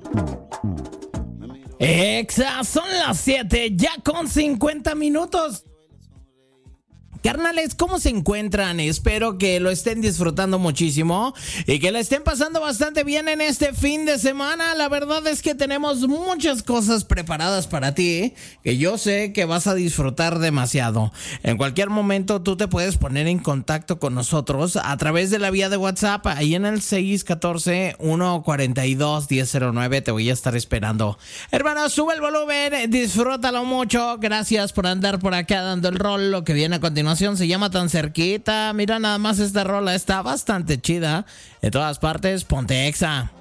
Son las 7, ya con 50 minutos. Carnales, ¿cómo se encuentran? Espero que lo estén disfrutando muchísimo y que la estén pasando bastante bien en este fin de semana. La verdad es que tenemos muchas cosas preparadas para ti que yo sé que vas a disfrutar demasiado. En cualquier momento tú te puedes poner en contacto con nosotros a través de la vía de WhatsApp, ahí en el 614-142-1009. Te voy a estar esperando. Hermano, sube el volumen, disfrútalo mucho. Gracias por andar por acá dando el rol. Lo que viene a continuación se llama Tan Cerquita. Mira nada más, esta rola está bastante chida. En todas partes, ponte Exa.